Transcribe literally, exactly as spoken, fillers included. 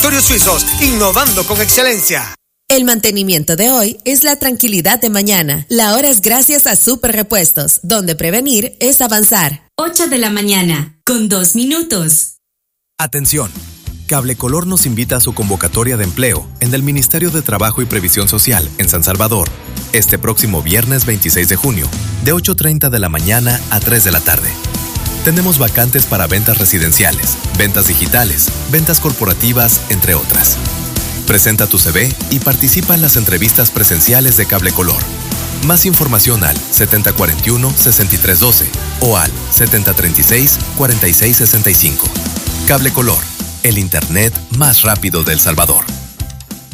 Laboratorios Suizos, innovando con excelencia. El mantenimiento de hoy es la tranquilidad de mañana. La hora es gracias a Super Repuestos, donde prevenir es avanzar. ocho de la mañana, con dos minutos. Atención. Cablecolor nos invita a su convocatoria de empleo en el Ministerio de Trabajo y Previsión Social en San Salvador, este próximo viernes veintiséis de junio, de ocho treinta de la mañana a tres de la tarde. Tenemos vacantes para ventas residenciales, ventas digitales, ventas corporativas, entre otras. Presenta tu C V y participa en las entrevistas presenciales de Cablecolor. Más información al setenta cuarenta y uno, sesenta y tres doce o al setenta treinta y seis, cuarenta y seis sesenta y cinco. Cablecolor, el internet más rápido de El Salvador.